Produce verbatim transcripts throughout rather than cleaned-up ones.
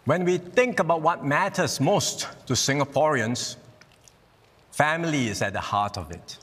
When we think about what matters most to Singaporeans, family is at the heart of it.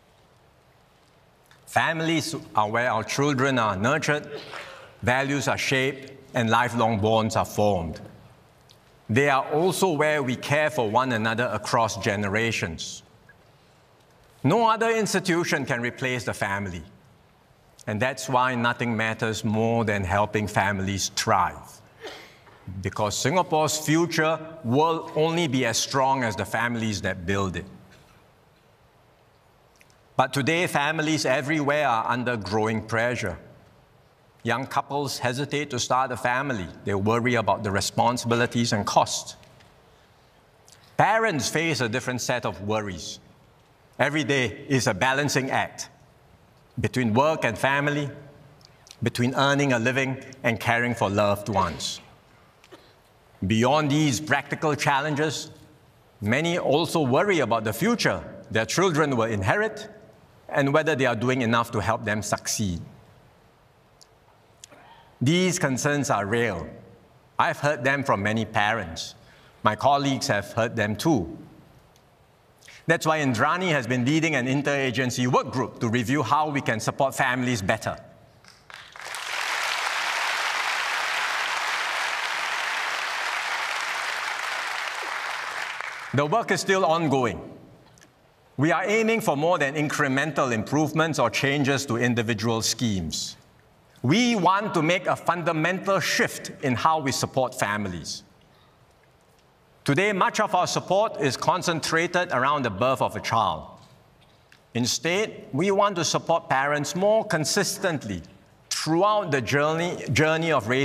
Families are where our children are nurtured, values are shaped, and lifelong bonds are formed. They are also where we care for one another across generations. No other institution can replace the family. And that's why nothing matters more than helping families thrive. Because Singapore's future will only be as strong as the families that build it. But today, families everywhere are under growing pressure. Young couples hesitate to start a family. They worry about the responsibilities and costs. Parents face a different set of worries. Every day is a balancing act between work and family, between earning a living and caring for loved ones. Beyond these practical challenges, many also worry about the future their children will inherit and whether they are doing enough to help them succeed. These concerns are real. I've heard them from many parents. My colleagues have heard them too. That's why Indrani has been leading an interagency work group to review how we can support families better. The work is still ongoing. We are aiming for more than incremental improvements or changes to individual schemes. We want to make a fundamental shift in how we support families. Today, much of our support is concentrated around the birth of a child. Instead, we want to support parents more consistently throughout the journey, journey of raising